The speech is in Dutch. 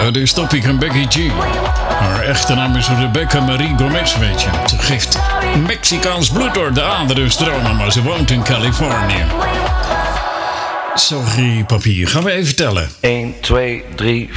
Dat is Topic en Becky G. Haar echte naam is Rebecca Marie Gomez, weet je. Ze geeft Mexicaans bloed door de aderen stromen, maar ze woont in Californië. Sorry, papier. Gaan we even tellen. 1, 2, 3...